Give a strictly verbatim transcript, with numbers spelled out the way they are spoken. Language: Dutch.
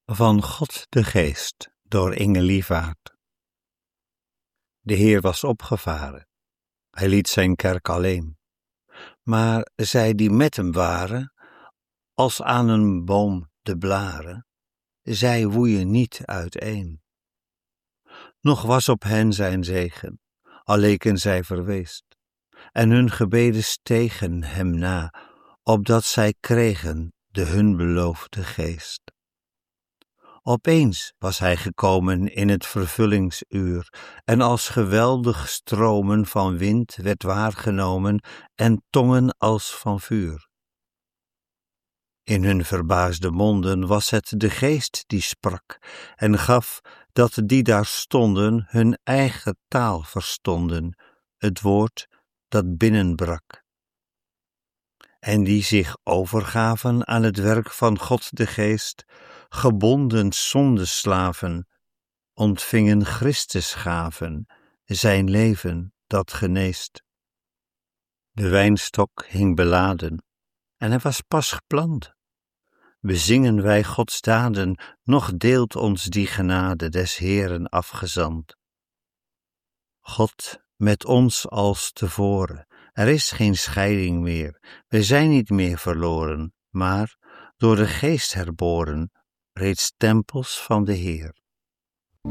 Van God de Geest, door Inge Lievaert. De Heer was opgevaren, hij liet zijn kerk alleen. Maar zij die met hem waren, als aan een boom de blaren, zij woeien niet uiteen. Nog was op hen zijn zegen, al leken zij verweest, en hun gebeden stegen hem na, opdat zij kregen de hun beloofde geest. Opeens was hij gekomen in het vervullingsuur, en als geweldig stromen van wind werd waargenomen en tongen als van vuur. In hun verbaasde monden was het de geest die sprak en gaf dat die daar stonden hun eigen taal verstonden, het woord dat binnenbrak. En die zich overgaven aan het werk van God de Geest, gebonden zondeslaven, ontvingen Christusgaven, zijn leven dat geneest. De wijnstok hing beladen, en hij was pas geplant. Bezingen wij Gods daden, nog deelt ons die genade des Heeren afgezand. God met ons als tevoren, er is geen scheiding meer, wij zijn niet meer verloren, maar door de Geest herboren, reeds tempels van de Heer.